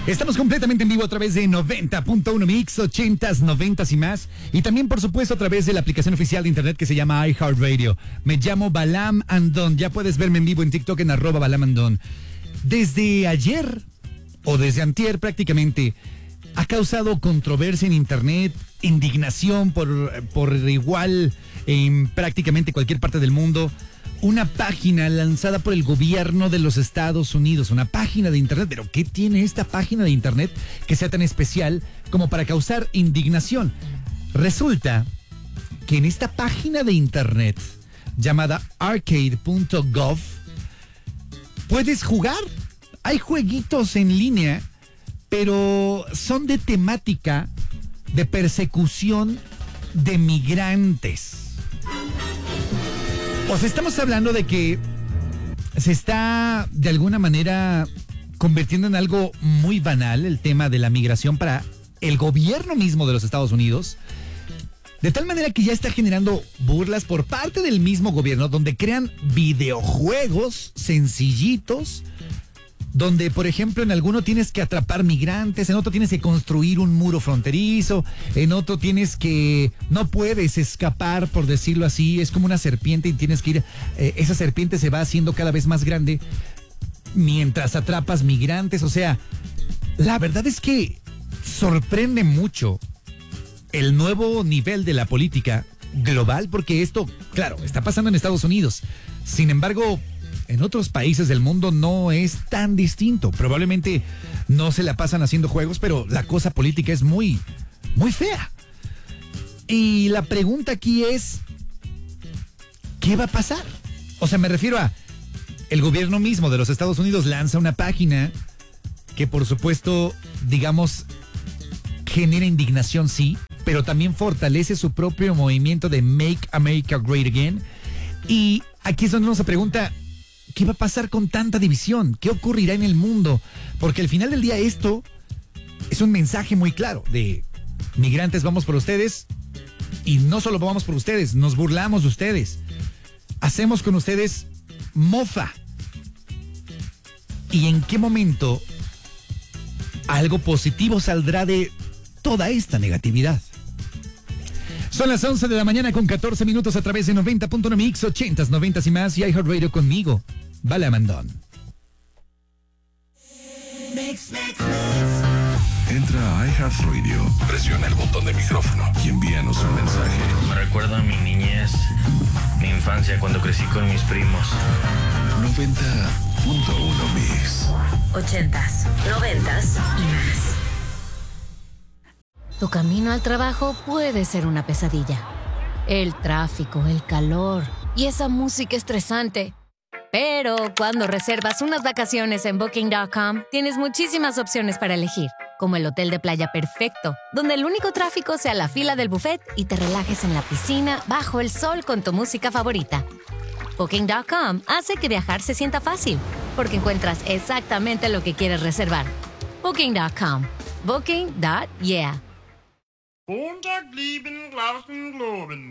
Estamos completamente en vivo a través de 90.1 Mix, 80s, 90s y más. Y también, por supuesto, a través de la aplicación oficial de internet que se llama iHeartRadio. Me llamo Balam Andon. Ya puedes verme en vivo en TikTok en @BalamAndon. Desde ayer, o desde antier prácticamente, ha causado controversia en internet, indignación por igual en prácticamente cualquier parte del mundo. Una página lanzada por el gobierno de los Estados Unidos, una página de internet. ¿Pero qué tiene esta página de internet que sea tan especial como para causar indignación? Resulta que en esta página de internet llamada arcade.gov puedes jugar. Hay jueguitos en línea, pero son de temática de persecución de migrantes. O sea, estamos hablando de que se está de alguna manera convirtiendo en algo muy banal el tema de la migración para el gobierno mismo de los Estados Unidos, de tal manera que ya está generando burlas por parte del mismo gobierno, donde crean videojuegos sencillitos, donde, por ejemplo, en alguno tienes que atrapar migrantes, en otro tienes que construir un muro fronterizo, en otro no puedes escapar, por decirlo así, es como una serpiente y tienes que ir, esa serpiente se va haciendo cada vez más grande mientras atrapas migrantes. O sea, la verdad es que sorprende mucho el nuevo nivel de la política global, porque esto, claro, está pasando en Estados Unidos. Sin embargo, en otros países del mundo no es tan distinto. Probablemente no se la pasan haciendo juegos, pero la cosa política es muy, muy fea. Y la pregunta aquí es, ¿qué va a pasar? O sea, me refiero a el gobierno mismo de los Estados Unidos lanza una página que, por supuesto, digamos, genera indignación, sí, pero también fortalece su propio movimiento de Make America Great Again. Y aquí es donde uno se pregunta, ¿qué va a pasar con tanta división? ¿Qué ocurrirá en el mundo? Porque al final del día esto es un mensaje muy claro de migrantes, vamos por ustedes, y no solo vamos por ustedes, nos burlamos de ustedes, hacemos con ustedes mofa. ¿Y en qué momento algo positivo saldrá de toda esta negatividad? Son las 11 de la mañana con 14 minutos a través de 90.1 Mix, 80s, 90s y más, y iHeartRadio conmigo, Balam Andon. Entra a iHeartRadio, presiona el botón de micrófono y envíanos un mensaje. Me recuerda a mi niñez, mi infancia cuando crecí con mis primos. 90.1 Mix. 80s, 90s y más. Tu camino al trabajo puede ser una pesadilla. El tráfico, el calor y esa música estresante. Pero cuando reservas unas vacaciones en Booking.com, tienes muchísimas opciones para elegir, como el hotel de playa perfecto, donde el único tráfico sea la fila del buffet y te relajes en la piscina bajo el sol con tu música favorita. Booking.com hace que viajar se sienta fácil, porque encuentras exactamente lo que quieres reservar. Booking.com. Booking.yeah.